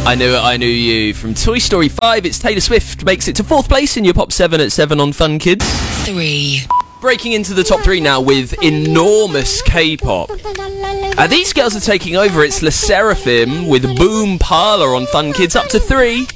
I Knew It, I Knew You. From Toy Story 5, it's Taylor Swift. Makes it to 4th place in your Pop 7 at 7 on Fun Kids. 3. Breaking into the top 3 now with enormous K-pop. These girls are taking over. It's LE SSERAFIM with Boom Parlor on Fun Kids, up to 3.